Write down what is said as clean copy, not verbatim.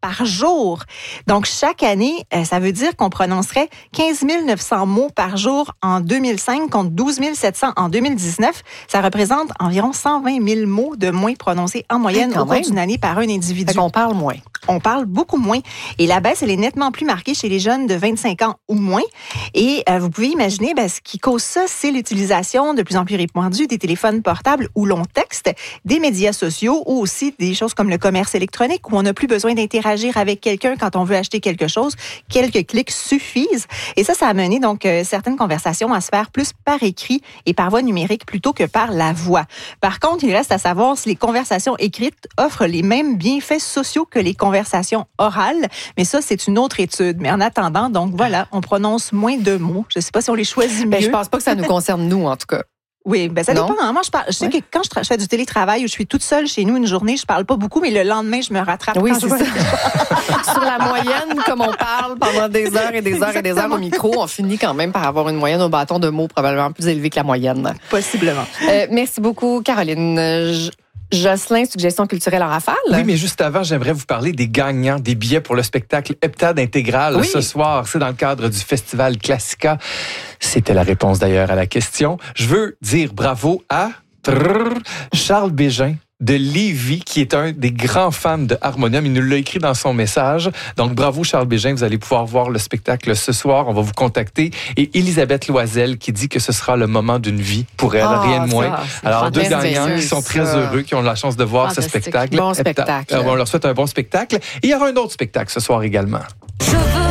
par jour. Donc, chaque année, ça veut dire qu'on prononcerait 15 900 mots par jour en 2005 contre 12 700 en 2019. Ça représente environ 120 000 mots de moins prononcés en moyenne au cours d'une année par un individu. Fait qu'on parle moins. On parle beaucoup moins. Et la baisse, elle est nettement plus marquée chez les jeunes de 25 ans ou moins. Et vous pouvez imaginer, ce qui cause ça, c'est l'utilisation de plus en plus répandue des téléphones portables où l'on texte, des médias sociaux ou aussi des choses comme le commerce électronique où on n'a plus besoin d'interagir avec quelqu'un quand on veut acheter quelque chose. Quelques clics suffisent. Et ça a mené donc certaines conversations à se faire plus par écrit et par voie numérique plutôt que par la voix. Par contre, il reste à savoir si les conversations écrites offrent les mêmes bienfaits sociaux que les conversations orales. Mais ça, c'est une autre étude. Mais en attendant, donc voilà, on prononce moins de mots. Je ne sais pas si on les choisit mieux. Je pense pas que ça nous concerne, nous, en tout cas. Oui, ça dépend. Moi, je sais que quand je fais du télétravail où je suis toute seule chez nous une journée, je parle pas beaucoup, mais le lendemain, je me rattrape. Oui, c'est ça. Sur la moyenne, comme on parle pendant des heures et des heures et des heures au micro, on finit quand même par avoir une moyenne au bâton de mots probablement plus élevée que la moyenne. Possiblement. Merci beaucoup, Caroline. Jocelyn, suggestion culturelle en rafale. Oui, mais juste avant, j'aimerais vous parler des gagnants des billets pour le spectacle Heptade Intégral ce soir. C'est dans le cadre du festival Classica. C'était la réponse d'ailleurs à la question. Je veux dire bravo à Charles Bégin de Lévis, qui est un des grands fans de Harmonium. Il nous l'a écrit dans son message. Donc, bravo Charles Bégin, vous allez pouvoir voir le spectacle ce soir. On va vous contacter. Et Elisabeth Loisel qui dit que ce sera le moment d'une vie pour elle, rien de moins. Alors, deux gagnants qui sont très heureux, qui ont la chance de voir ce spectacle. Bon spectacle. On leur souhaite un bon spectacle. Et il y aura un autre spectacle ce soir également. Je veux